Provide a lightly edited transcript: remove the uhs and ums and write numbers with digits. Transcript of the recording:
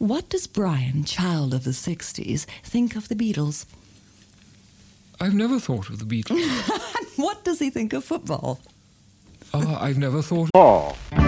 What does Brian, child of the 60s, think of the Beatles? I've never thought of the Beatles. What does he think of football? I've never thought...